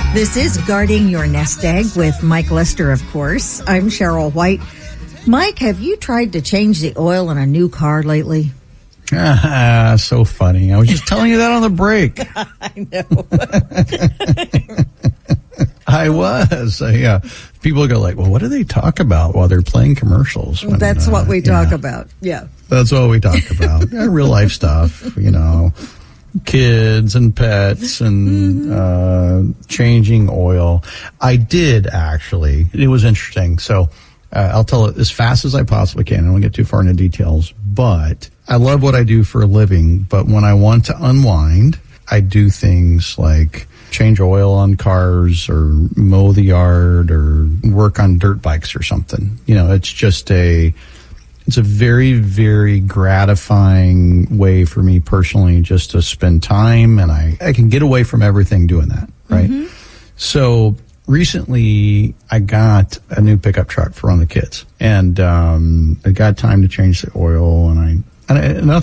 This is Guarding Your Nest Egg with Mike Lester, of course. I'm Cheryl White. Mike, have you tried to change the oil in a new car lately? So funny. I was just telling you that on the break. I know. I was. Yeah. People go like, well, what do they talk about while they're playing commercials? When, That's what we talk about. Yeah. That's what we talk about. Real life stuff, kids and pets and changing oil. I did, actually. It was interesting. So I'll tell it as fast as I possibly can. I don't get too far into details. But I love what I do for a living. But when I want to unwind, I do things like change oil on cars or mow the yard or work on dirt bikes or something. It's a very, very gratifying way for me personally just to spend time, and I can get away from everything doing that, right? Mm-hmm. So recently I got a new pickup truck for one of the kids, and I got time to change the oil, and